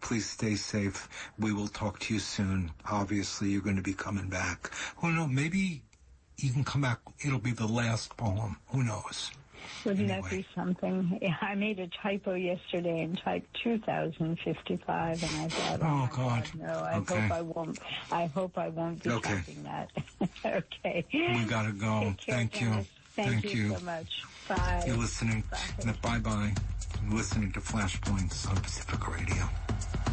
Please stay safe. We will talk to you soon. Obviously, you're going to be coming back. Who knows? Maybe you can come back. It'll be the last poem. Who knows? Wouldn't that be something? Yeah, I made a typo yesterday and typed 2055, and I thought, oh God, no! I hope I won't be typing that. Okay. We gotta go. Thank you. Thank you so much. Bye. You're listening. Bye. Bye. You're listening to Flashpoints on Pacifica Radio.